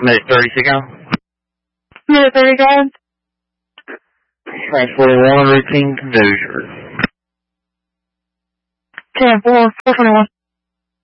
Minute 30 to go. Minute 30 gone. Train 41, routine conversion. 10-4, 421.